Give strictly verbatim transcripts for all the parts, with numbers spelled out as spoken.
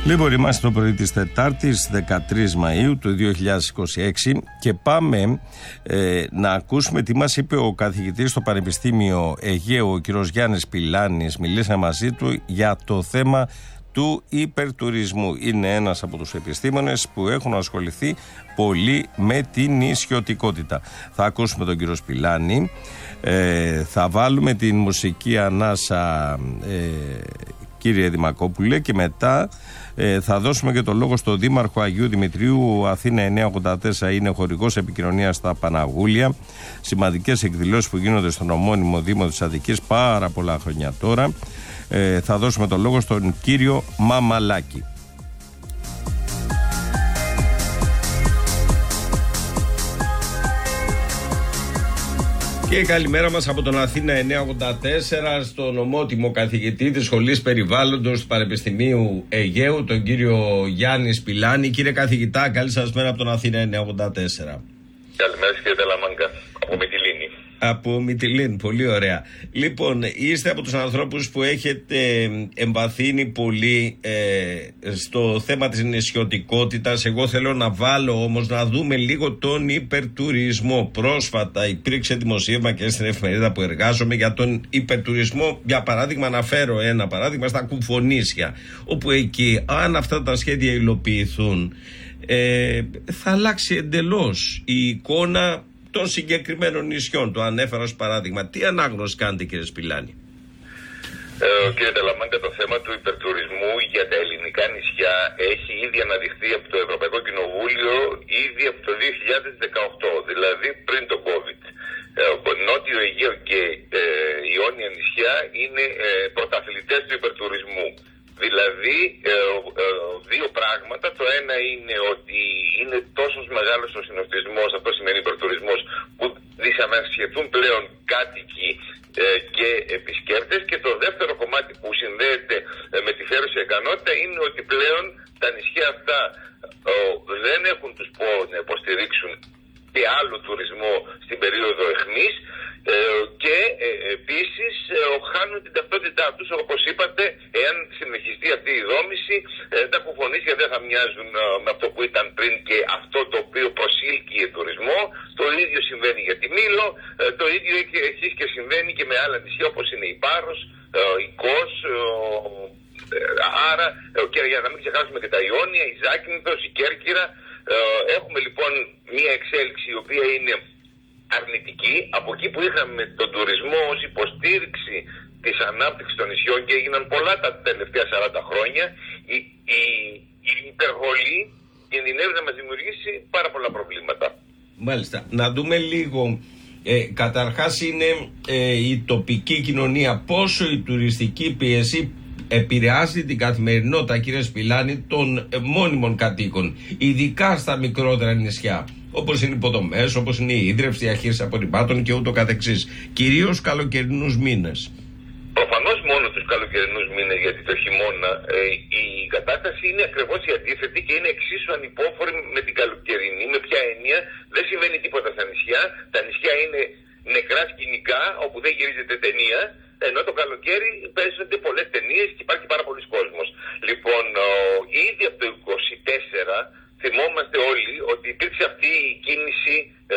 Λοιπόν, είμαστε το πρωί της Τετάρτης, δεκατρείς Μαΐου του δύο χιλιάδες είκοσι έξι και πάμε ε, να ακούσουμε τι μας είπε ο καθηγητής στο Πανεπιστήμιο Αιγαίου, ο κ. Γιάννης Πιλάνης. Μιλήσαμε μαζί του για το θέμα του υπερτουρισμού. Είναι ένας από τους επιστήμονες που έχουν ασχοληθεί πολύ με την νησιωτικότητα. Θα ακούσουμε τον κύριο Σπηλάνη, ε, θα βάλουμε την μουσική ανάσα, ε, κύριε Δημακόπουλε, και μετά ε, θα δώσουμε και το λόγο στον Δήμαρχο Αγίου Δημητρίου. Αθήνα εννιακόσια ογδόντα τέσσερα είναι χορηγός επικοινωνίας στα Παναγούλια. Σημαντικές εκδηλώσεις που γίνονται στον ομώνυμο Δήμο της Αττικής πάρα πολλά χρόνια τώρα. Ε, θα δώσουμε το λόγο στον κύριο Μαμαλάκη. Και καλημέρα μας από τον Αθήνα εννιακόσια ογδόντα τέσσερα, στον ομότιμο καθηγητή της Σχολής Περιβάλλοντος του Πανεπιστημίου Αιγαίου, τον κύριο Γιάννη Σπηλάνη. Κύριε καθηγητά, καλή σας μέρα από τον Αθήνα εννιακόσια ογδόντα τέσσερα. Καλημέρα κύριε Τελαμάγκα, από Μυτιλήνη. Από Μυτιλήνη, πολύ ωραία. Λοιπόν, είστε από τους ανθρώπους που έχετε εμβαθύνει πολύ ε, στο θέμα της νησιωτικότητας. Εγώ θέλω να βάλω όμως να δούμε λίγο τον υπερτουρισμό. Πρόσφατα υπήρξε δημοσίευμα και στην εφημερίδα που εργάζομαι για τον υπερτουρισμό. Για παράδειγμα, να φέρω ένα παράδειγμα στα Κουφονήσια, όπου εκεί, αν αυτά τα σχέδια υλοποιηθούν, ε, θα αλλάξει εντελώς η εικόνα των συγκεκριμένων νησιών. Το ανέφερα ως παράδειγμα. Τι ανάγνωση κάνετε, κύριε Σπηλάνη? Ε, κύριε Τελαμάγκα, το θέμα του υπερτουρισμού για τα ελληνικά νησιά έχει ήδη αναδειχθεί από το Ευρωπαϊκό Κοινοβούλιο ήδη από το δύο χιλιάδες δεκαοκτώ, δηλαδή πριν το COVID. Ε, Νότιο Αιγαίο και ε, Ιόνια νησιά είναι ε, πρωταθλητές του υπερτουρισμού. Δηλαδή ε, ε, δύο πράγματα. Το ένα είναι ότι είναι τόσο μεγάλος ο συνοστισμός, αυτό σημαίνει υπερτουρισμός, που δυσανασχετούν πλέον κάτοικοι ε, και επισκέπτες. Και το δεύτερο κομμάτι που συνδέεται ε, με τη φέρουσα ικανότητα είναι ότι πλέον τα νησιά αυτά ε, δεν έχουν τους πόρους να υποστηρίξουν και άλλο τουρισμό στην περίοδο αιχμής ε, και ε, επίσης ε, χάνουν την ταυτότητά τους. Όπως είπατε, εάν συνεχιστεί αυτή η δόμηση, ε, τα Κουφονήσια δεν θα μοιάζουν ε, με αυτό που ήταν πριν και αυτό το οποίο προσήλκυε τουρισμό. Το ίδιο συμβαίνει για τη Μήλο, ε, το ίδιο έχει και συμβαίνει και με άλλα νησιά όπως είναι η Πάρος, ε, η Κος, ε, ε, άρα ε, και για να μην ξεχάσουμε και τα Ιόνια, η Ζάκυνθος, η Κέρκυρα. Έχουμε λοιπόν μία εξέλιξη η οποία είναι αρνητική. Από εκεί που είχαμε τον τουρισμό ως υποστήριξη της ανάπτυξης των νησιών και έγιναν πολλά τα τελευταία σαράντα χρόνια, η, η, η υπερβολή κινδυνεύει να μας δημιουργήσει πάρα πολλά προβλήματα. Μάλιστα. Να δούμε λίγο, ε, καταρχάς είναι ε, η τοπική κοινωνία, πόσο η τουριστική πίεση επηρεάζει την καθημερινότητα, κύριε Σπηλάνη, των ε, μόνιμων κατοίκων, ειδικά στα μικρότερα νησιά, όπως είναι οι υποδομές, όπως είναι η ίδρυυση, διαχείριση απορριμμάτων και ούτω καθεξής, κυρίως καλοκαιρινούς μήνες. Προφανώς μόνο τους καλοκαιρινούς μήνες, γιατί το χειμώνα ε, η κατάσταση είναι ακριβώς η αντίθετη και είναι εξίσου ανυπόφορη με την καλοκαιρινή. Με ποια έννοια? Δεν συμβαίνει τίποτα στα νησιά. Τα νησιά είναι νεκρά σκηνικά όπου δεν γυρίζεται ταινία. Ενώ το καλοκαίρι παίζονται πολλές ταινίες και υπάρχει πάρα πολλοί κόσμος. Λοιπόν, ο, ήδη από το είκοσι τέσσερα θυμόμαστε όλοι ότι υπήρξε αυτή η κίνηση ε,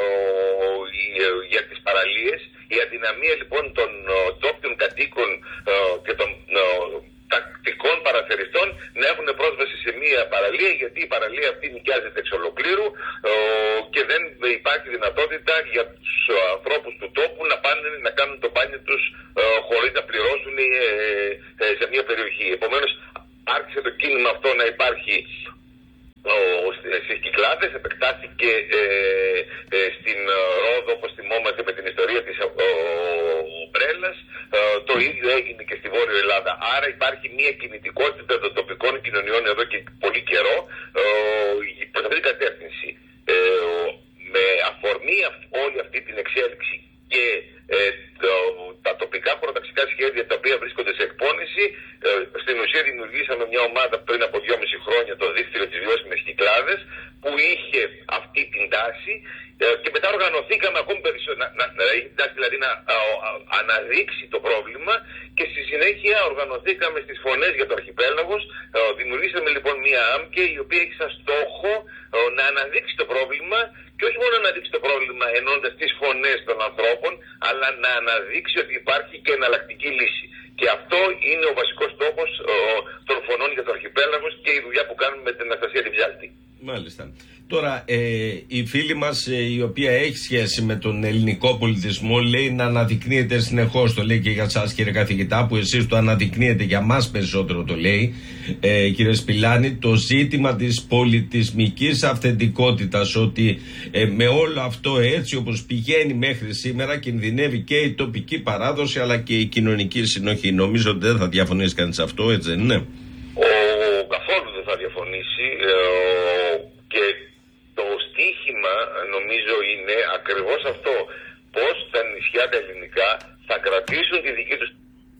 ε, για τις παραλίες. Η αδυναμία λοιπόν των ε, τόπιων κατοίκων ε, και των ε, τακτικών παραθεριστών να έχουν πρόσβαση σε μία παραλία, γιατί η παραλία αυτή νοικιάζεται εξ ολοκλήρου ε, και δεν υπάρχει δυνατότητα για τους ανθρώπους του τόπου να πάνε να κάνουν το μπάνιο τους ε, χωρίς να πληρώσουν ε, ε, σε μία περιοχή. Επομένως άρχισε το κίνημα αυτό να υπάρχει στις Κυκλάδες, επεκτάθηκε ε, ε, στην Ρόδο, όπως θυμόμαστε, με την ιστορία της ομπρέλας. Ε, το ίδιο έγινε και στη Βόρεια Ελλάδα. Άρα υπάρχει μια κινητικότητα των τοπικών κοινωνιών εδώ και πολύ καιρό ε, προς αυτή την κατεύθυνση. Ε, με αφορμή όλη αυτή την εξέλιξη και ε, το, τα τοπικά προταξικά σχέδια τα οποία βρίσκονται σε εκπόνηση, ε, στην ουσία δημιουργήσαμε μια ομάδα πριν από δυόμιση χρόνια, το Δίκτυο της Βιώσιμης Κυκλάδες, που είχε αυτή την τάση ε, και μετά οργανωθήκαμε ακόμη περισσότερο, να, να, να έχει την τάση δηλαδή να α, α, αναδείξει το πρόβλημα, και στη συνέχεια οργανωθήκαμε στις Φωνές για το Αρχιπέλαγος, ε, δημιουργήσαμε λοιπόν μια ΆΜΚΕ η οποία έχει σαν στόχο ε, να αναδείξει το πρόβλημα και όχι μόνο να αναδείξει το πρόβλημα ενώντας τις φωνές των ανθρώπων, αλλά να αναδείξει ότι υπάρχει και εναλλακτική λύση. Και αυτό είναι ο βασικός στόχος ε, των φωνών για το Αρχιπέλαγος και η δουλειά που κάνουμε με την Αναστασία την Ψάλτη. Μάλιστα. Τώρα, ε, η φίλη μας, ε, η οποία έχει σχέση με τον ελληνικό πολιτισμό, λέει να αναδεικνύεται συνεχώς. Το λέει και για εσάς, κύριε καθηγητά, που εσείς το αναδεικνύετε, για μας περισσότερο το λέει, ε, κύριε Σπηλάνη, το ζήτημα της πολιτισμικής αυθεντικότητας, ότι ε, με όλο αυτό έτσι όπως πηγαίνει μέχρι σήμερα κινδυνεύει και η τοπική παράδοση αλλά και η κοινωνική συνοχή. Νομίζω ότι δεν θα διαφωνήσει κανείς αυτό, έτσι δεν είναι? Ο, καθόλου δεν θα διαφωνήσει. Ε, και το στίχημα νομίζω είναι ακριβώς αυτό. Πώς τα νησιά τα ελληνικά θα κρατήσουν τη δική τους.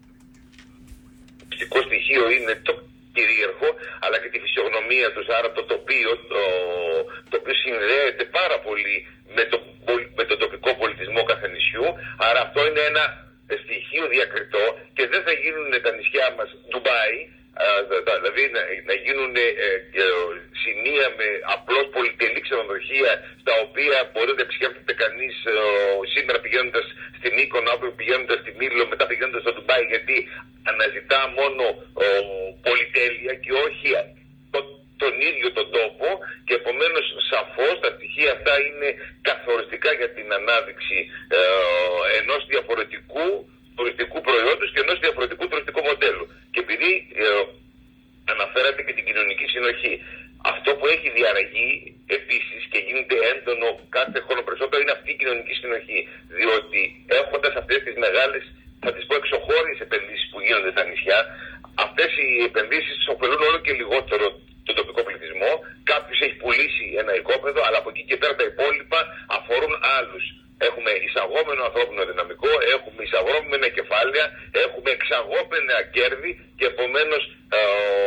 Το στοιχείο είναι το κυρίαρχο, αλλά και τη φυσιογνωμία τους, άρα το τοπίο, το, το οποίο συνδέεται πάρα πολύ με, το, με τον τοπικό πολιτισμό κάθε νησιού. Άρα αυτό είναι ένα στοιχείο διακριτό και δεν θα γίνουν τα νησιά μας Ντουμπάι, δηλαδή να, να γίνουν ε, ε, σημεία με απλώς πολυτελή ξενοδοχεία στα οποία μπορεί να επισκέπτεται κανείς ε, σήμερα πηγαίνοντας στην Μύκονο, αύριο πηγαίνοντας στη Μήλο, μετά πηγαίνοντας στο Ντουμπάι, γιατί αναζητά μόνο ε, πολυτέλεια και όχι το, τον ίδιο τον τόπο, και επομένως σαφώς τα στοιχεία αυτά είναι καθοριστικά για την ανάδειξη ε, ενός διαφορετικού τουριστικού προϊόντος και ενός διαφορετικού τουριστικού μοντέλου. Και επειδή ε, αναφέρατε και την κοινωνική συνοχή, αυτό που έχει διαραγεί επίσης και γίνεται έντονο κάθε χρόνο περισσότερο είναι αυτή η κοινωνική συνοχή. Διότι έχοντας αυτές τις μεγάλες, θα τις πω, εξωχώριες επενδύσεις που γίνονται στα νησιά, αυτές οι επενδύσεις ωφελούν όλο και λιγότερο τον τοπικό πληθυσμό. Κάποιος έχει πουλήσει ένα οικόπεδο, αλλά από εκεί και πέρα τα υπόλοιπα αφορούν άλλους. Έχουμε εισαγόμενο ανθρώπινο δυναμικό, έχουμε εισαγόμενα κεφάλαια, έχουμε εξαγόμενα κέρδη και επομένως ε,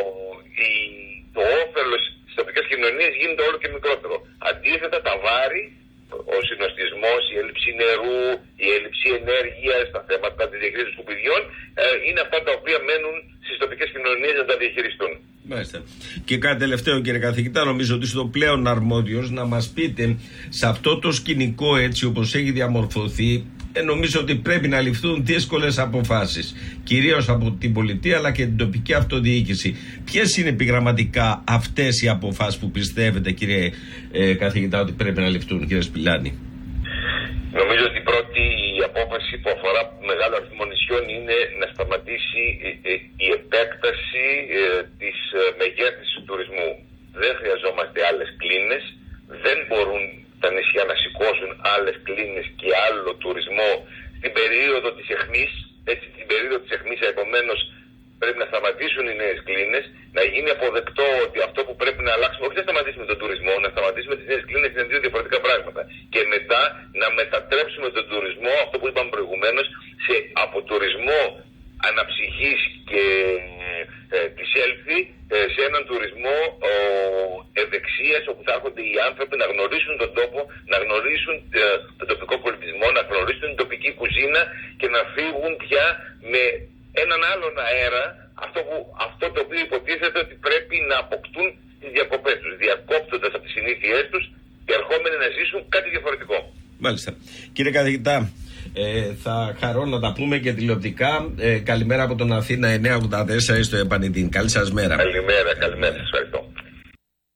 η, το όφελος στις τοπικές κοινωνίες γίνεται όλο και μικρότερο. Αντίθετα, τα βάρη, ο συνοστισμός, η έλλειψη νερού, η έλλειψη ενέργειας, τα θέματα της διαχείρισης των σκουπιδιών ε, είναι αυτά τα οποία μένουν στις τοπικές κοινωνίες να τα διαχειριστούν. Μάλιστα. Και κάτι τελευταίο, κύριε καθηγητά, νομίζω ότι είστε πλέον αρμόδιος να μας πείτε σε αυτό το σκηνικό έτσι όπως έχει διαμορφωθεί, ε, νομίζω ότι πρέπει να ληφθούν δύσκολες αποφάσεις, κυρίως από την πολιτεία αλλά και την τοπική αυτοδιοίκηση. Ποιες είναι επιγραμματικά αυτές οι αποφάσεις που πιστεύετε, κύριε ε, καθηγητά, ότι πρέπει να ληφθούν, κύριε Σπηλάνη? Νομίζω ότι η πρώτη απόφαση που αφορά μεγάλο αριθμό νησιών είναι να σταματήσει η επέκταση της μεγέθυνσης του τουρισμού. Δεν χρειαζόμαστε άλλες κλίνες, δεν μπορούν τα νησιά να σηκώσουν άλλες κλίνες και άλλο τουρισμό στην περίοδο της αιχμής. Έτσι, στην περίοδο της αιχμής, επομένως, πρέπει να σταματήσουν οι νέες κλίνες, να γίνει αποδεκτό ότι αυτό που πρέπει να αλλάξουμε, όχι να σταματήσουμε τον τουρισμό, να σταματήσουμε τις νέες κλίνες, είναι δύο διαφορετικά πράγματα. Και μετά να μετατρέψουμε τον τουρισμό, αυτό που είπαμε προηγουμένως, σε από τουρισμό αναψυχής και ε, της έλθη, ε, σε έναν τουρισμό ε, ευεξίας, όπου θα έρχονται οι άνθρωποι να γνωρίσουν τον τόπο, να γνωρίσουν ε, τον τοπικό πολιτισμό, να γνωρίσουν την τοπική κουζίνα και να φύγουν πια με έναν άλλον αέρα, αυτό, που, αυτό το οποίο υποτίθεται ότι πρέπει να αποκτούν τις διακοπές τους, διακόπτοντας από τις συνήθειές τους και ερχόμενοι να ζήσουν κάτι διαφορετικό. Μάλιστα. Κύριε καθηγητά, ε, θα χαρώ να τα πούμε και τηλεοπτικά. Ε, καλημέρα από τον Αθήνα εννιακόσια ογδόντα τέσσερα στο Επανητήν. Καλή σας μέρα. Καλημέρα, καλημέρα. Σας ευχαριστώ.